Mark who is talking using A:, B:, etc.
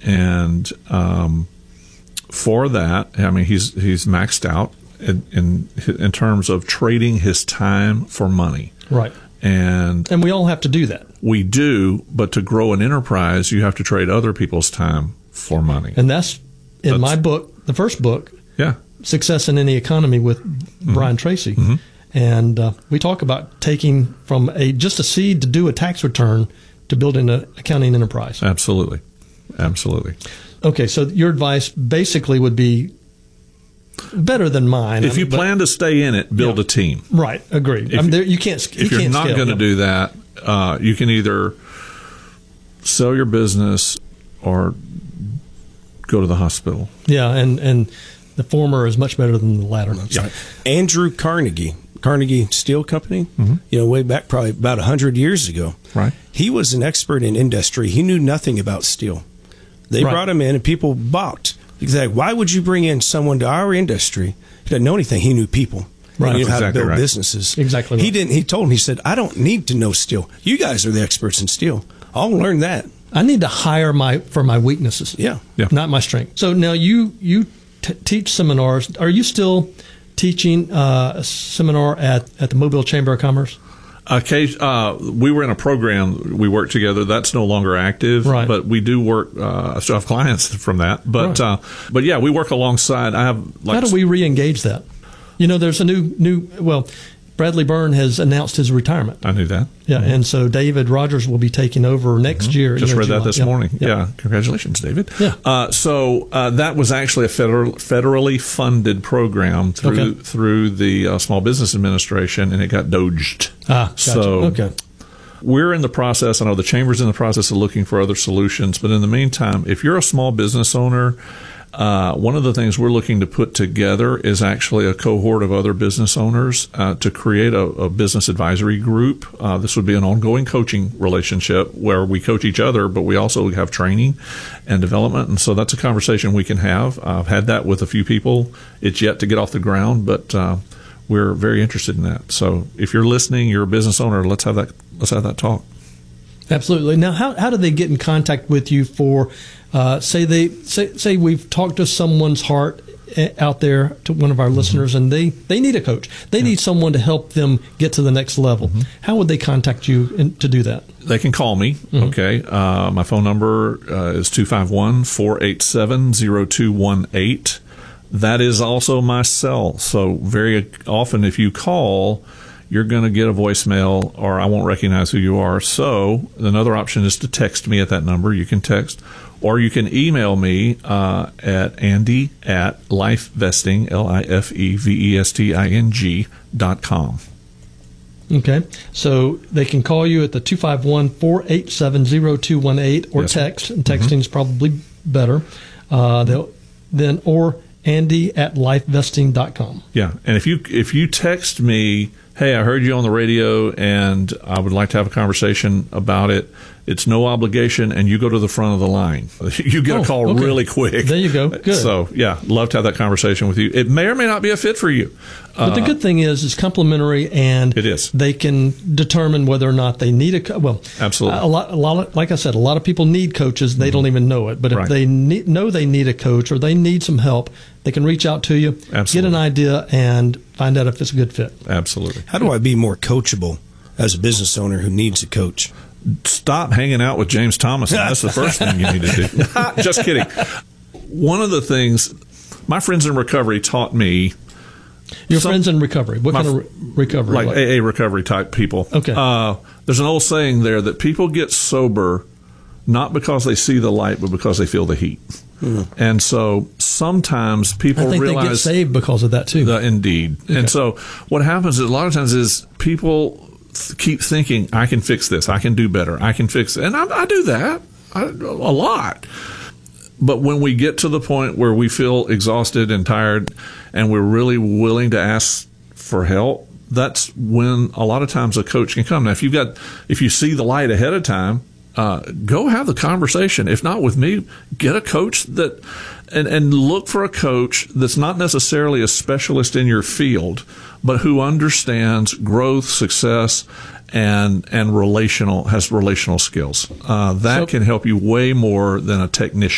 A: And for that, I mean, he's maxed out in terms of trading his time for money.
B: Right.
A: And
B: we all have to do that.
A: We do, but to grow an enterprise, you have to trade other people's time for money.
B: And that's my book, the first book, Success in Any Economy with Brian Tracy. Mm-hmm. And we talk about taking from just a seed to do a tax return to building an accounting enterprise.
A: Absolutely. Absolutely.
B: Okay, so your advice basically would be better than mine.
A: If you plan to stay in it, build a team.
B: Right, agreed. You can't.
A: If you're not going to do that, you can either sell your business or go to the hospital.
B: Yeah, and the former is much better than the latter.
C: Right. Andrew Carnegie Steel Company, way back probably about 100 years ago.
A: Right.
C: He was an expert in industry. He knew nothing about steel. They brought him in, and people balked. He's like, why would you bring in someone to our industry? He didn't know anything. He knew people.
B: Right.
C: He knew how to build businesses.
B: Exactly right.
C: He didn't. He told him, he said, I don't need to know steel. You guys are the experts in steel. I'll learn that.
B: I need to hire for my weaknesses.
C: Yeah.
B: Not my strength. So now you teach seminars. Are you still teaching a seminar at the Mobile Chamber of Commerce?
A: We were in a program. We worked together. That's no longer active,
B: right.
A: But we do work. I still have clients from that. But but yeah, we work alongside. I have.
B: How do we re-engage that? There's a new. Bradley Byrne has announced his retirement.
A: I knew that.
B: Yeah, and so David Rogers will be taking over next year.
A: Just read that this morning. Yeah, congratulations, David.
B: Yeah.
A: So that was actually a federally funded program through the Small Business Administration, and it got doged.
B: Gotcha. So
A: we're in the process. I know the Chamber's in the process of looking for other solutions, but in the meantime, if you're a small business owner, one of the things we're looking to put together is actually a cohort of other business owners to create a business advisory group. This would be an ongoing coaching relationship where we coach each other, but we also have training and development. And so that's a conversation we can have. I've had that with a few people. It's yet to get off the ground, but we're very interested in that. So if you're listening, you're a business owner, let's have that talk.
B: Absolutely. Now, how do they get in contact with you for, say we've talked to someone's heart out there, to one of our listeners, and they need a coach. They need someone to help them get to the next level. How would they contact you to do that?
A: They can call me. Okay. My phone number is 251-487-0218. That is also my cell. So very often if you call, you're going to get a voicemail or I won't recognize who you are. So another option is to text me at that number. You can text, or you can email me at andy@lifevesting, LIFEVESTING.com.
B: Okay. So they can call you at the 251-487-0218 or text. And texting is probably better. Or andy@lifevesting.com.
A: Yeah. And if you text me, hey, I heard you on the radio and I would like to have a conversation about it, it's no obligation, and you go to the front of the line. You get a call really quick.
B: There you go. Good.
A: So, yeah, love to have that conversation with you. It may or may not be a fit for you.
B: But the good thing is it's complimentary, and
A: it is.
B: They can determine whether or not they need a
A: absolutely.
B: A lot, like I said, a lot of people need coaches. They don't even know it. But if they know they need a coach or they need some help, they can reach out to you, get an idea, and find out if it's a good fit.
A: Absolutely.
C: How do I be more coachable as a business owner who needs a coach?
A: Stop hanging out with James Thomas. That's the first thing you need to do. Just kidding. One of the things my friends in recovery taught me.
B: Your friends in recovery? What kind of recovery?
A: Like AA recovery type people.
B: Okay.
A: There's an old saying there that people get sober not because they see the light, but because they feel the heat. And so sometimes people realize
B: they get saved because of that too.
A: Indeed. Okay. And so what happens is a lot of times is people keep thinking, I can fix this, I can do better, I can fix it. And I do that a lot. But when we get to the point where we feel exhausted and tired and we're really willing to ask for help, that's when a lot of times a coach can come. Now, if you see the light ahead of time, go have the conversation. If not with me, get a coach and look for a coach that's not necessarily a specialist in your field, but who understands growth, success, and has relational skills. That can help you way more than a technician.